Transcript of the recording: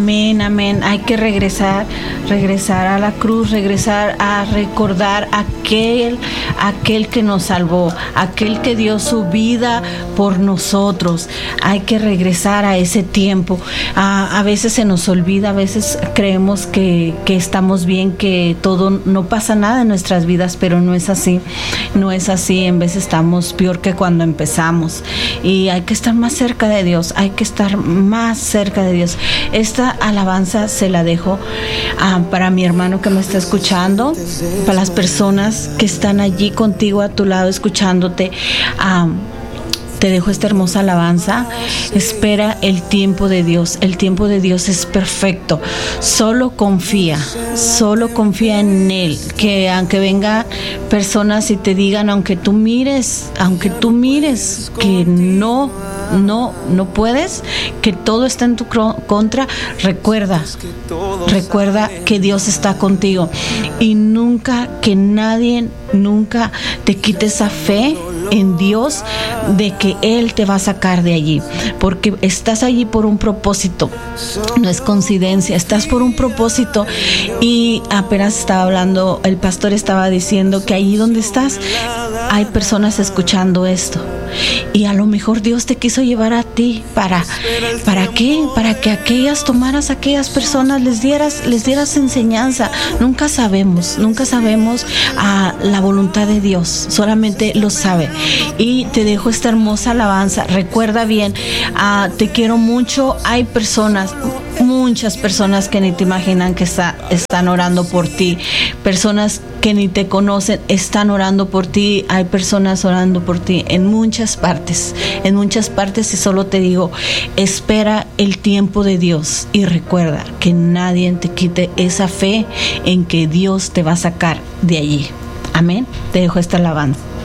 Amén, amén. Hay que regresar a la cruz, regresar a recordar aquel que nos salvó, aquel que dio su vida por nosotros. Hay que regresar a ese tiempo. A veces se nos olvida, a veces creemos que estamos bien, que todo, no pasa nada en nuestras vidas, pero no es así. No es así. En veces estamos peor que cuando empezamos. Y hay que estar más cerca de Dios, hay que estar más cerca de Dios. Esta alabanza se la dejo para mi hermano que me está escuchando, para las personas que están allí contigo a tu lado escuchándote. Te dejo esta hermosa alabanza. Espera el tiempo de Dios. El tiempo de Dios es perfecto. Solo confía en Él. Que aunque vengan personas y te digan, aunque tú mires que no puedes, que todo está en tu contra, recuerda que Dios está contigo. Y nunca te quite esa fe en Dios de que Él te va a sacar de allí, porque estás allí por un propósito, no es coincidencia, estás por un propósito. Y apenas estaba hablando, el pastor estaba diciendo que allí donde estás hay personas escuchando esto, y a lo mejor Dios te quiso llevar a ti ¿para qué? Para que tomaras a aquellas personas, les dieras enseñanza. Nunca sabemos la voluntad de Dios, solamente lo sabe. Y te dejo esta hermosa alabanza. Recuerda bien, te quiero mucho. Hay muchas personas que ni te imaginan que están orando por ti, personas que ni te conocen están orando por ti. Hay personas orando por ti en muchas partes, y solo te digo, espera el tiempo de Dios y recuerda que nadie te quite esa fe en que Dios te va a sacar de allí. Amén. Te dejo esta alabanza.